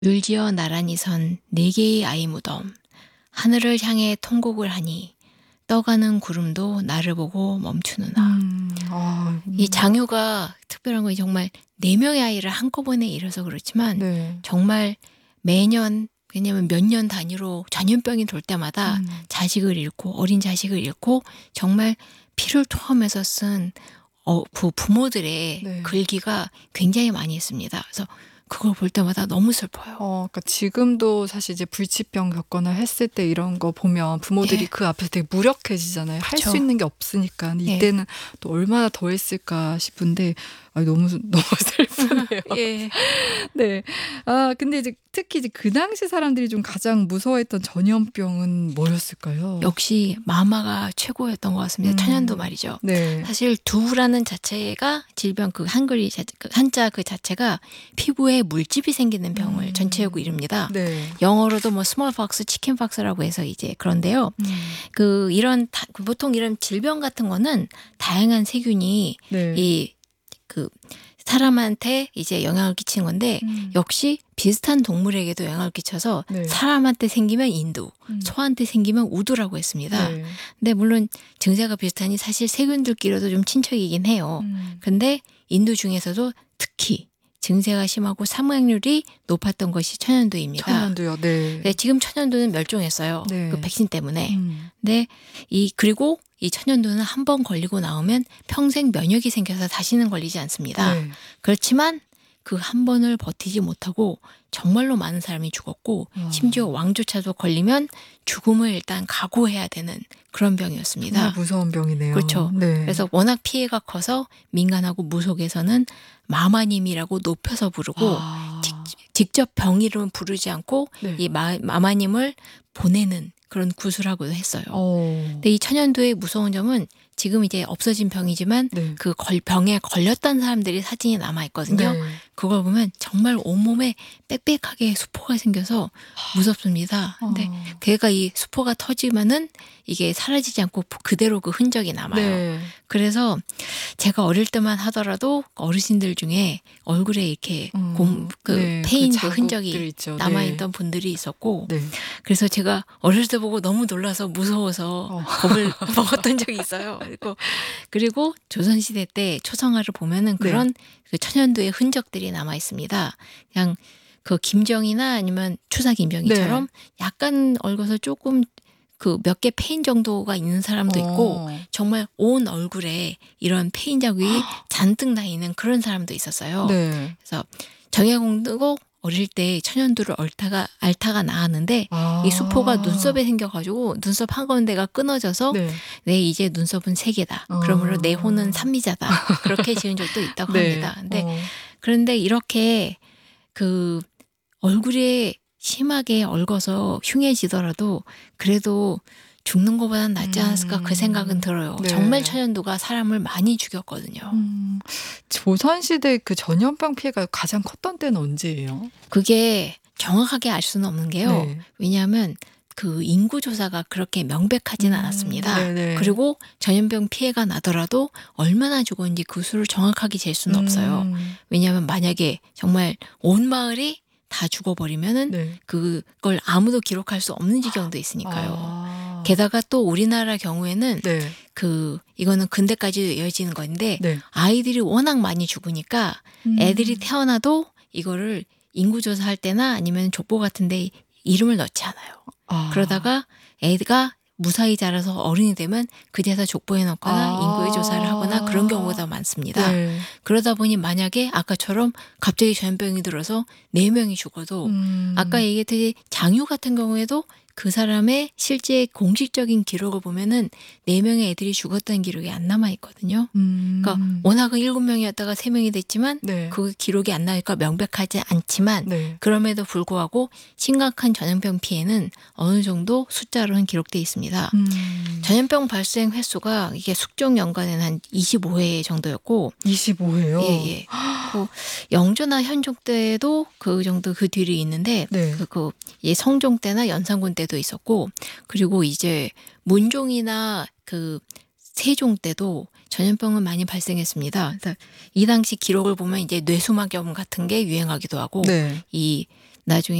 울지어 나란히 선 네 개의 아이 무덤 하늘을 향해 통곡을 하니 떠가는 구름도 나를 보고 멈추느나. 이 장유가 특별한 건 정말 네 명의 아이를 한꺼번에 잃어서 그렇지만 네. 정말 매년 왜냐면 몇 년 단위로 전염병이 돌 때마다 자식을 잃고 어린 자식을 잃고 정말 피를 토하면서 쓴 부모들의 네. 글귀가 굉장히 많이 있습니다. 그래서 그걸 볼 때마다 너무 슬퍼요. 그러니까 지금도 사실 이제 불치병 겪거나 했을 때 이런 거 보면 부모들이 예. 그 앞에서 되게 무력해지잖아요. 할 그쵸. 수 있는 게 없으니까. 근데 예. 이때는 또 얼마나 더 했을까 싶은데 너무 슬프네요. 예. 네. 근데 이제 특히 이제 그 당시 사람들이 좀 가장 무서워했던 전염병은 뭐였을까요? 역시 마마가 최고였던 것 같습니다. 천연두 말이죠. 네. 사실 두라는 자체가 질병 그 한자 그 자체가 피부에 물집이 생기는 병을 전체하고 이릅니다. 네. 영어로도 뭐 스몰박스, 치킨박스라고 해서 이제 그런데요. 보통 이런 질병 같은 거는 다양한 세균이 네. 그 사람한테 이제 영향을 끼치는 건데 역시 비슷한 동물에게도 영향을 끼쳐서 네. 사람한테 생기면 인두, 소한테 생기면 우두라고 했습니다. 네. 근데 물론 증세가 비슷하니 사실 세균들끼리도 좀 친척이긴 해요. 근데 인두 중에서도 특히 증세가 심하고 사망률이 높았던 것이 천연두입니다. 천연두요. 네. 네, 지금 천연두는 멸종했어요. 네. 그 백신 때문에. 네. 그리고 이 천연두는 한 번 걸리고 나오면 평생 면역이 생겨서 다시는 걸리지 않습니다. 네. 그렇지만 그 한 번을 버티지 못하고 정말로 많은 사람이 죽었고 심지어 왕조차도 걸리면 죽음을 일단 각오해야 되는 그런 병이었습니다. 정말 무서운 병이네요. 그렇죠. 네. 그래서 워낙 피해가 커서 민간하고 무속에서는 마마님이라고 높여서 부르고 직접 병 이름 부르지 않고 네. 이 마마님을 보내는 그런 구술하고도 했어요. 근데 이 천연두의 무서운 점은 지금 이제 없어진 병이지만 네. 그 병에 걸렸던 사람들이 사진이 남아 있거든요. 네. 그걸 보면 정말 온몸에 빽빽하게 수포가 생겨서 무섭습니다. 근데 걔가 이 수포가 터지면은 이게 사라지지 않고 그대로 그 흔적이 남아요. 네. 그래서 제가 어릴 때만 하더라도 어르신들 중에 얼굴에 이렇게 네. 패인 그 그 흔적이 자국들 있죠. 남아있던 분들이 있었고 네. 그래서 제가 어릴 때 보고 너무 놀라서 무서워서 겁을 먹었던 적이 있어요. 그리고 조선시대 때 초성화를 보면은 그런 그 천연두의 흔적들이 남아 있습니다. 그냥 그 김정이나 아니면 추사 김정이처럼 약간 얽어서 조금 그 몇 개 패인 정도가 있는 사람도 있고 정말 온 얼굴에 이런 패인 자국이 잔뜩 나 있는 그런 사람도 있었어요. 네. 그래서 정약용도 어릴 때 천연두를 앓다가 나왔는데 이 수포가 눈썹에 생겨가지고 눈썹 한 건데가 끊어져서 내 이제 눈썹은 3개다. 그러므로 내 혼은 삼미자다. 그렇게 지은 적도 있다고 합니다. 근데 그런데 이렇게 그 얼굴에 심하게 얽어서 흉해지더라도 그래도 죽는 것보다는 낫지 않았을까 그 생각은 들어요. 네. 정말 천연두가 사람을 많이 죽였거든요. 조선시대 그 전염병 피해가 가장 컸던 때는 언제예요? 그게 정확하게 알 수는 없는 게요. 네. 왜냐하면 그 인구 조사가 그렇게 명백하지는 않았습니다. 네네. 그리고 전염병 피해가 나더라도 얼마나 죽었는지 그 수를 정확하게 잴 수는 없어요. 왜냐하면 만약에 정말 온 마을이 다 죽어버리면은 그걸 아무도 기록할 수 없는 지경도 있으니까요. 게다가 또 우리나라 경우에는 이거는 근대까지 이어지는 건데 아이들이 워낙 많이 죽으니까 애들이 태어나도 이거를 인구조사할 때나 아니면 족보 같은데 이름을 넣지 않아요. 그러다가 애가 무사히 자라서 어른이 되면 그제서 족보에 넣거나 인구의 조사를 하거나 그런 경우가 더 많습니다. 그러다 보니 만약에 아까처럼 갑자기 전염병이 들어서 4명이 죽어도 아까 얘기했듯이 장유 같은 경우에도 그 사람의 실제 공식적인 기록을 보면은 4명의 애들이 죽었다는 기록이 안 남아 있거든요. 그러니까 워낙은 7명이었다가 3명이 됐지만 그 기록이 안 나니까 명백하지 않지만 그럼에도 불구하고 심각한 전염병 피해는 어느 정도 숫자로는 기록돼 있습니다. 전염병 발생 횟수가 이게 숙종 연간에는 한 25회 정도였고 25회요? 예. 영조나 현종 때도 그 정도 그 뒤로 있는데 성종 때나 연산군 때도 있었고 그리고 이제 문종이나 그 세종 때도 전염병은 많이 발생했습니다. 그래서 이 당시 기록을 보면 이제 뇌수막염 같은 게 유행하기도 하고 이 나중에